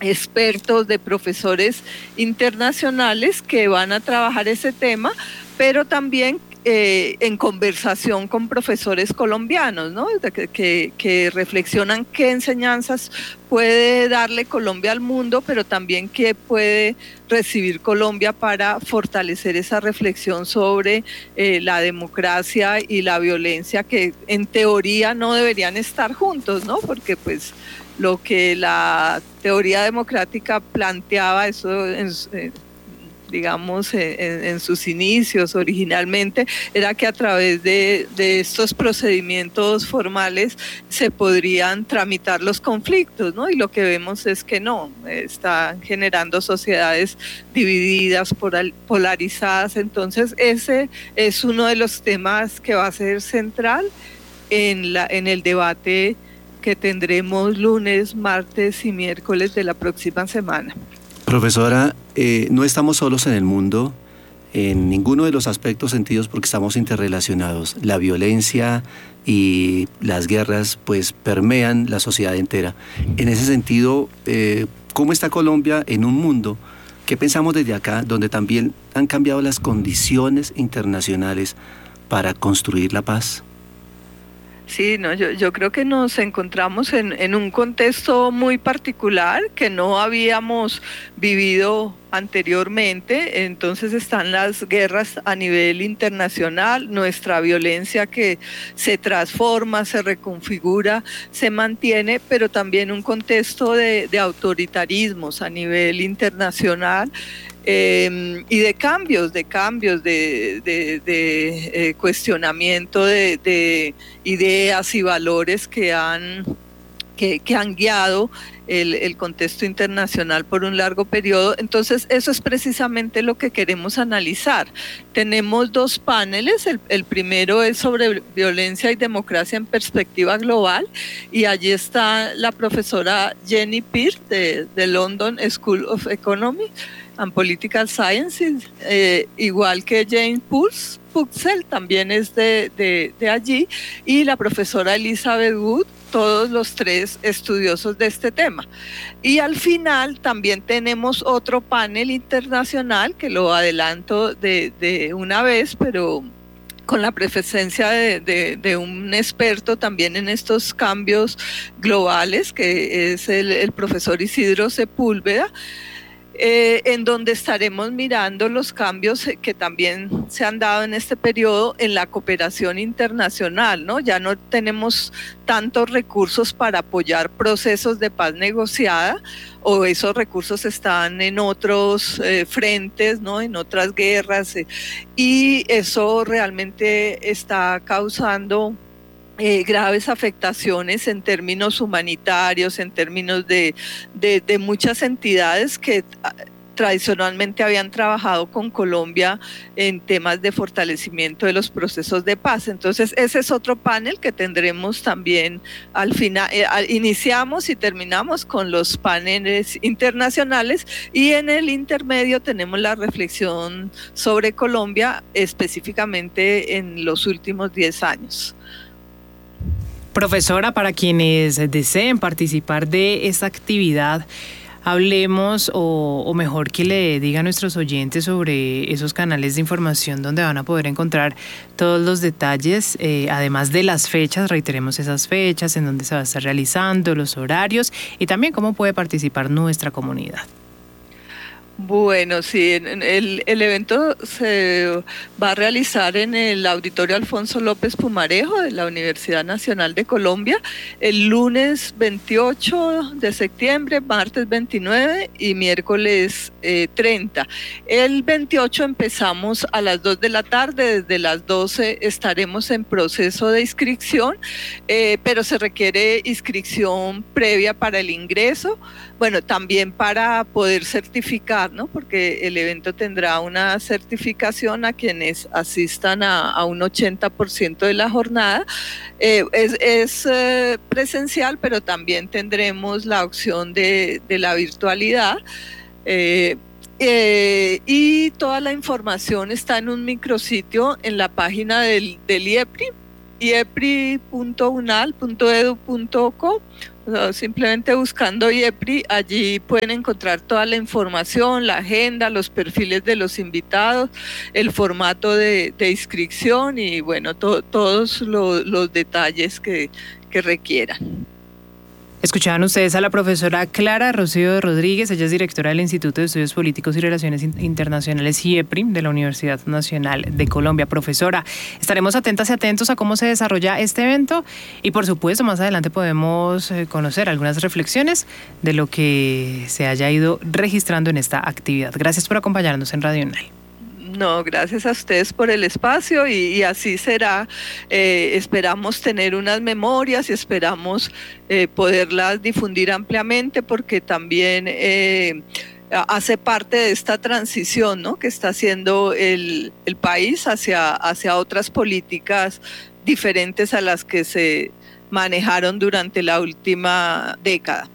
expertos, de profesores internacionales que van a trabajar ese tema, pero también en conversación con profesores colombianos, ¿no? Que reflexionan qué enseñanzas puede darle Colombia al mundo, pero también qué puede recibir Colombia para fortalecer esa reflexión sobre la democracia y la violencia, que en teoría no deberían estar juntos, ¿no? Porque pues lo que la teoría democrática planteaba, eso digamos, en sus inicios originalmente, era que a través de estos procedimientos formales se podrían tramitar los conflictos, ¿no? Y lo que vemos es que no, están generando sociedades divididas, polarizadas. Entonces ese es uno de los temas que va a ser central en el debate que tendremos lunes, martes y miércoles de la próxima semana. Profesora, no estamos solos en el mundo en ninguno de los aspectos sentidos, porque estamos interrelacionados. La violencia y las guerras pues permean la sociedad entera. En ese sentido, ¿cómo está Colombia en un mundo? ¿Qué pensamos desde acá, donde también han cambiado las condiciones internacionales para construir la paz? Sí, no, yo creo que nos encontramos en un contexto muy particular que no habíamos vivido anteriormente. Entonces están las guerras a nivel internacional, nuestra violencia que se transforma, se reconfigura, se mantiene, pero también un contexto de autoritarismos a nivel internacional. Y de cambios, de cuestionamiento de ideas y valores que han guiado el contexto internacional por un largo periodo. Entonces eso es precisamente lo que queremos analizar. Tenemos dos paneles, el primero es sobre violencia y democracia en perspectiva global, y allí está la profesora Jenny Pearce de London School of Economics and Political Sciences, igual que James Purcell también es de allí, y la profesora Elizabeth Wood, todos los tres estudiosos de este tema. Y al final también tenemos otro panel internacional, que lo adelanto de una vez, pero con la presencia de un experto también en estos cambios globales, que es el profesor Isidro Sepúlveda, en donde estaremos mirando los cambios que también se han dado en este periodo en la cooperación internacional, ¿no? Ya no tenemos tantos recursos para apoyar procesos de paz negociada, o esos recursos están en otros frentes, ¿no? En otras guerras, y eso realmente está causando graves afectaciones en términos humanitarios, en términos de muchas entidades que tradicionalmente habían trabajado con Colombia en temas de fortalecimiento de los procesos de paz. Entonces ese es otro panel que tendremos también al final. Iniciamos y terminamos con los paneles internacionales, y en el intermedio tenemos la reflexión sobre Colombia, específicamente en los últimos 10 años. Profesora, para quienes deseen participar de esta actividad, hablemos o mejor que le diga a nuestros oyentes sobre esos canales de información donde van a poder encontrar todos los detalles, además de las fechas, reiteremos esas fechas, en donde se va a estar realizando, los horarios y también cómo puede participar nuestra comunidad. Bueno, sí, el evento se va a realizar en el Auditorio Alfonso López Pumarejo de la Universidad Nacional de Colombia el lunes 28 de septiembre, martes 29 y miércoles 30. El 28 empezamos a las 2 de la tarde, desde las 12 estaremos en proceso de inscripción, pero se requiere inscripción previa para el ingreso. Bueno, también para poder certificar, ¿no? Porque el evento tendrá una certificación a quienes asistan a un 80% de la jornada. Es presencial, pero también tendremos la opción de la virtualidad. Y toda la información está en un micrositio en la página del IEPRI, iepri.unal.edu.co, Simplemente buscando IEPRI, allí pueden encontrar toda la información, la agenda, los perfiles de los invitados, el formato de inscripción y bueno, todos los detalles que requieran. Escuchaban ustedes a la profesora Clara Rocío Rodríguez, ella es directora del Instituto de Estudios Políticos y Relaciones Internacionales IEPRI de la Universidad Nacional de Colombia. Profesora, estaremos atentas y atentos a cómo se desarrolla este evento y por supuesto más adelante podemos conocer algunas reflexiones de lo que se haya ido registrando en esta actividad. Gracias por acompañarnos en Radio UNAI. No, gracias a ustedes por el espacio y así será. Esperamos tener unas memorias y esperamos poderlas difundir ampliamente porque también hace parte de esta transición, ¿no?, que está haciendo el país hacia otras políticas diferentes a las que se manejaron durante la última década.